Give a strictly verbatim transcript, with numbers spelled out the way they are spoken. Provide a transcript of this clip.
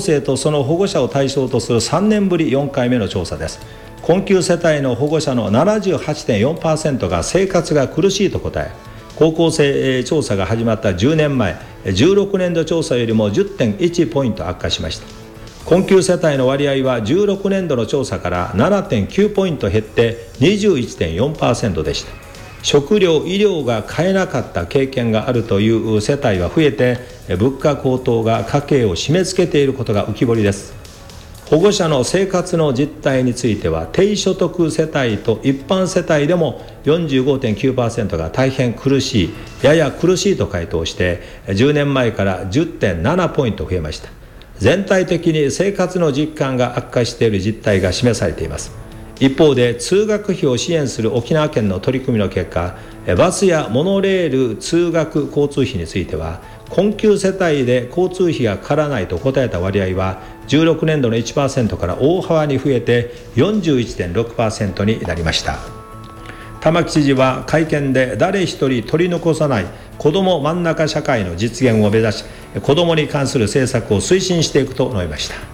生とその保護者を対象とするさんねんぶりよんかいめの調査です。困窮世帯の保護者の ななじゅうはちてんよんパーセント が生活が苦しいと答え、高校生調査が始まったじゅうねんまえ、じゅうろくねんど調査よりも じゅってんいち ポイント悪化しました。困窮世帯の割合はじゅうろくねんどの調査から ななてんきゅう ポイント減って にじゅういちてんよんパーセント でした。食料・医療が買えなかった経験があるという世帯は増えて、物価高騰が家計を締め付けていることが浮き彫りです。保護者の生活の実態については、低所得世帯と一般世帯でも よんじゅうごてんきゅうパーセント が大変苦しい、やや苦しいと回答して、じゅうねんまえから じゅってんなな ポイント増えました。全体的に生活の実感が悪化している実態が示されています。一方で、通学費を支援する沖縄県の取り組みの結果、バスやモノレール通学交通費については、困窮世帯で交通費がかからないと答えた割合はじゅうろくねんどの いちパーセント から大幅に増えて よんじゅういちてんろくパーセント になりました。玉城知事は会見で、誰一人取り残さない子ども真ん中社会の実現を目指し、子どもに関する政策を推進していくと述べました。